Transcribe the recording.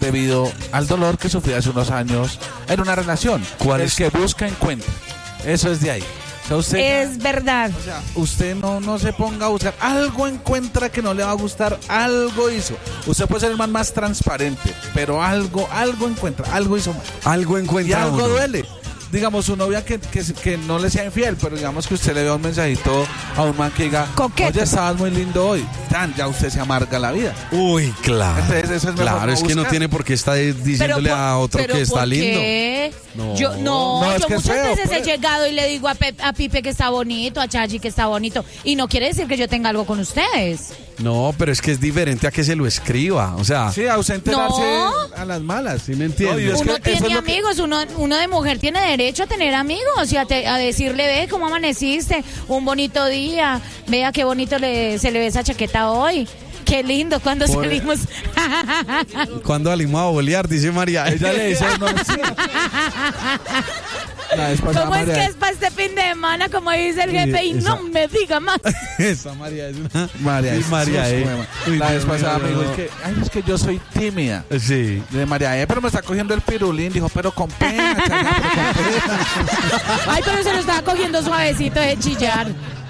debido al dolor que sufrí hace unos años en una relación. ¿Cuál El es? que busca, encuentra. Eso es de ahí. O sea, usted, Es verdad. o sea, usted no se ponga a buscar. Algo encuentra que no le va a gustar. Algo hizo. Usted puede ser el man más transparente, pero algo encuentra. Algo hizo mal. Algo Y encuentra algo uno. duele. Digamos, su novia que no le sea infiel, pero digamos que usted le vea un mensajito a un man que diga, Coqueto. oye, estabas muy lindo hoy. Tan, ya usted se amarga la vida. Uy, claro. Entonces, eso es mejor Claro, no es que no buscar. tiene por qué estar diciéndole a otro pero que está ¿por lindo. qué? No. Yo, No, es yo que es muchas feo, veces he pues. llegado y le digo a Pipe que está bonito, a Chachi que está bonito. Y no quiere decir que yo tenga algo con ustedes. No, pero es que es diferente a que se lo escriba. O sea, Sí, ausentarse No. a las malas. ¿Sí me entiende? No, y es Uno que eso tiene es lo que- amigos, uno de mujer tiene derecho a tener amigos y a decirle, ve cómo amaneciste, un bonito día, vea qué bonito se le ve esa chaqueta hoy. Qué lindo cuando Por- salimos. Cuando salimos a bolear, dice María. Ella le dice, no, sí. La vez pasada, ¿Cómo es María- que es para este fin de semana? Como dice el jefe, y esa- no me diga más. Esa María es una... María, Sí, es María, sus huevas. Uy, La vez Dios pasada mío, me dijo, no. es que yo soy tímida. Sí. De María, pero me está cogiendo el pirulín. Dijo, pero con pena, chaval, pero con pena. Ay, pero se lo estaba cogiendo suavecito de chillar.